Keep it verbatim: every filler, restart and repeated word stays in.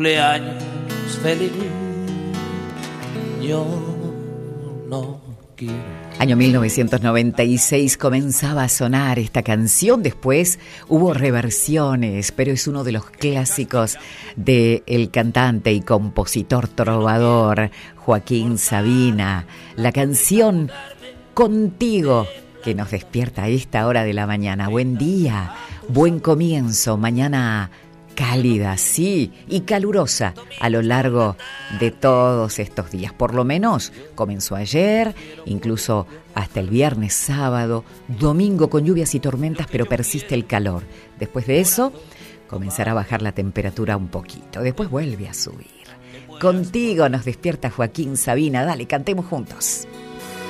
Cumpleaños feliz, yo no quiero. Año mil novecientos noventa y seis comenzaba a sonar esta canción, después hubo reversiones, pero es uno de los clásicos del cantante y compositor trovador Joaquín Sabina. La canción Contigo, que nos despierta a esta hora de la mañana. Buen día, buen comienzo, mañana cálida, sí, y calurosa a lo largo de todos estos días. Por lo menos comenzó ayer, incluso hasta el viernes, sábado, domingo con lluvias y tormentas, pero persiste el calor. Después de eso, comenzará a bajar la temperatura un poquito. Después vuelve a subir. Contigo nos despierta Joaquín Sabina. Dale, cantemos juntos.